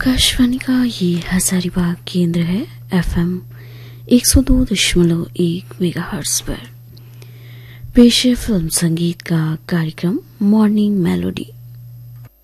आकाशवाणी का ये हजारीबाग केंद्र है। FM 102.1 मेगाहर्ट्ज पर पेश है फिल्म संगीत का कार्यक्रम मॉर्निंग मेलोडी।